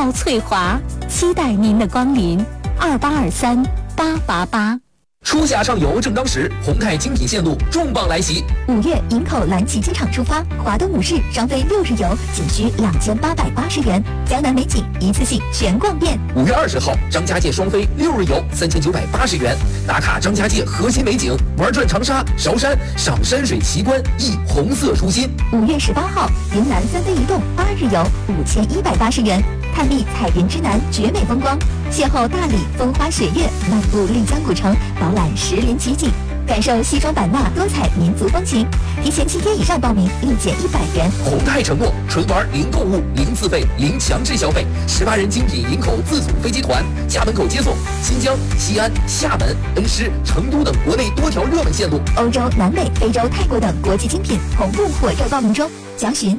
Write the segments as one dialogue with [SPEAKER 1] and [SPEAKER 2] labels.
[SPEAKER 1] 茂翠华，期待您的光临。28238888。
[SPEAKER 2] 初夏上游正当时，宏泰精品线路重磅来袭。
[SPEAKER 3] 5月营口蓝旗机场出发，华东5市双飞6日游，仅需2880元，江南美景一次性全逛遍。
[SPEAKER 2] 5月20号，张家界双飞6日游，3980元，打卡张家界核心美景，玩转长沙、韶山，上山水奇观，忆红色初心。
[SPEAKER 3] 5月18号，云南3飞一动8日游，5180元，探秘彩云之南绝美风光，邂逅大理风花雪月，漫步丽江古城，饱览石林奇景，感受西双版纳多彩民族风情。提前7天以上报名，立减100元。
[SPEAKER 2] 宏泰承诺，纯玩零购物、零自费、零强制消费，18人精品营口自组飞机团，家门口接送，新疆、西安、厦门、恩施、成都等国内多条热门线路，
[SPEAKER 3] 欧洲、南美、非洲、泰国等国际精品同步火热报名中。详询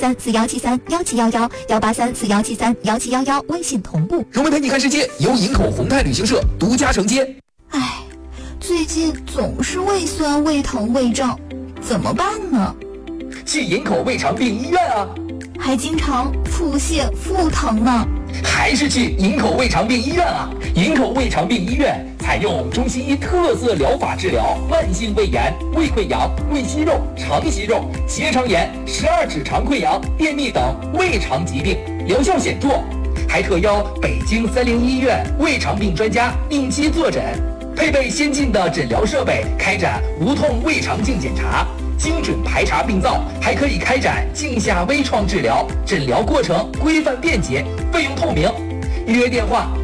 [SPEAKER 3] 18341731711，18341731711，微信同步。
[SPEAKER 2] 荣美陪你看世界，由营口宏泰旅行社独家承接。
[SPEAKER 4] 唉，最近总是胃酸、胃疼、胃胀，怎么办呢？
[SPEAKER 2] 去营口胃肠病医院啊！
[SPEAKER 4] 还经常腹泻、腹疼呢。
[SPEAKER 2] 还是去营口胃肠病医院啊！营口胃肠病医院采用中西医特色疗法治疗慢性胃炎、胃溃疡、胃息肉、肠息肉、结肠炎、12指肠溃疡、便秘等胃肠疾病，疗效显著。还特邀北京301医院胃肠病专家定期坐诊，配备先进的诊疗设备，开展无痛胃肠镜检查，精准排查病灶，还可以开展镜下微创治疗，诊疗过程规范便捷，费用透明。预约电话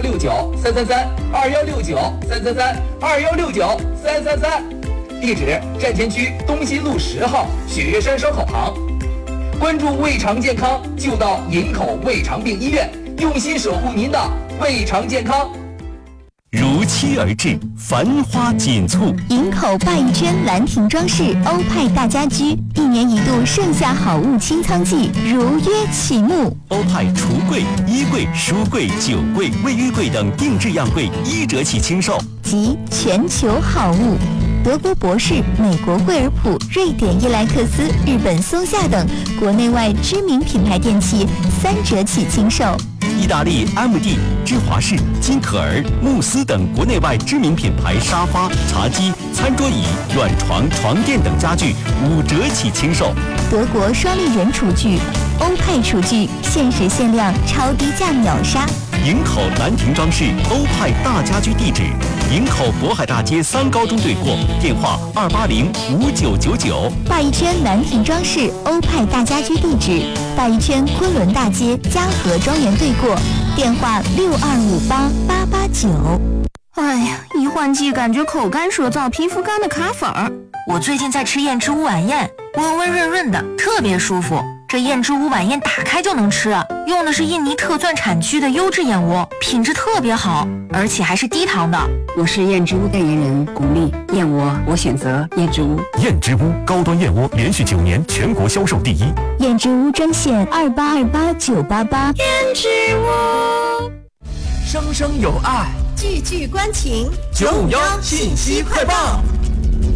[SPEAKER 2] 2169-333，2169-333，2169-333，地址站前区东西路10号雪岳山烧烤旁。关注胃肠健康，就到营口胃肠病医院，用心守护您的胃肠健康。
[SPEAKER 5] 如期而至，繁花锦簇。
[SPEAKER 3] 营口鲅鱼圈兰亭装饰欧派大家居，1年1度盛夏好物清仓季如约启幕。
[SPEAKER 5] 欧派橱柜、衣柜、书柜、酒柜、卫浴柜等定制样柜1折起清售，
[SPEAKER 3] 及全球好物。德国博士、美国惠而浦、瑞典伊莱克斯、日本松下等国内外知名品牌电器3折起清售。
[SPEAKER 5] 意大利 MD、芝华士、金可儿、慕斯等国内外知名品牌沙发、茶几、餐桌椅、软床、床垫等家具5折起清售。
[SPEAKER 3] 德国双立人厨具、欧派厨具限时限量超低价秒杀。
[SPEAKER 5] 营口兰亭装饰欧派大家居地址：营口渤海大街3高中对过，电话2805999。
[SPEAKER 3] 鲅鱼圈兰亭装饰欧派大家居地址：鲅鱼圈昆仑大街嘉禾庄园对过，电话6258889。
[SPEAKER 6] 哎呀，一换季感觉口干舌燥、皮肤干的卡粉儿。
[SPEAKER 7] 我最近在吃燕之屋晚宴，温温润润的，特别舒服。这燕之屋晚宴打开就能吃，用的是印尼特钻产区的优质燕窝，品质特别好，而且还是低糖的。
[SPEAKER 8] 我是燕之屋代言人巩俐，燕窝我选择燕之屋。
[SPEAKER 5] 燕之屋高端燕窝连续9年全国销售第1。
[SPEAKER 3] 燕之屋专线2828988。
[SPEAKER 6] 燕之屋，
[SPEAKER 2] 生生有爱，
[SPEAKER 9] 句句关情。
[SPEAKER 2] 951信息快报。